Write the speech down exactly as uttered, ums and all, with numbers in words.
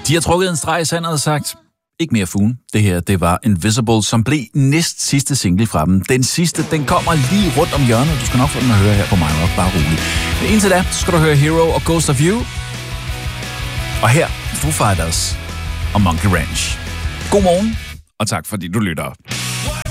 De har trukket en streg i sandet og sagt, ikke mere fun. Det her, det var Invisible, som blev næst sidste single fra dem. Den sidste, den kommer lige rundt om hjørnet. Du skal nok få den at høre her på mig, og bare roligt. Men indtil da, så skal du høre Hero og Ghost of You. Og her, Foo Fighters og Monkey Ranch. God morgen, og tak fordi du lytter.